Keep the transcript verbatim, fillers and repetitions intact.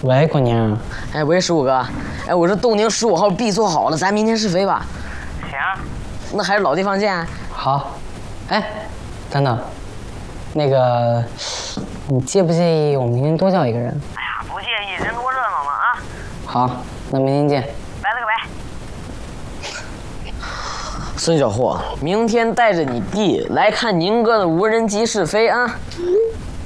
喂，过年。 哎，喂，十五哥。哎，我这东宁十五号 B 做好了，咱明天试飞吧。 行。 那还是老地方见。 好。哎，等等，那个，你介不介意我明天多叫一个人？ 哎呀，不介意，人多热闹呢啊。 好，那明天见。 拜了个拜。 孙小货，明天带着你弟来看宁哥的无人机试飞啊！